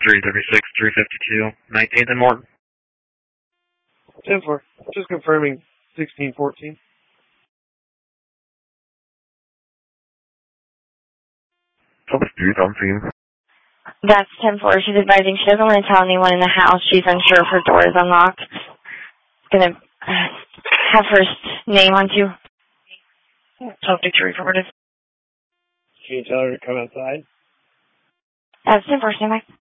336, 352, 19th and Morton. 10-4. Just confirming 1614. Substitute on scene. That's 10-4. She's advising she doesn't want to tell anyone in the house. She's unsure if her door is unlocked. Going to have her name on you. Subject to reported. Can you tell her to come outside? That's 10-4. Stand by.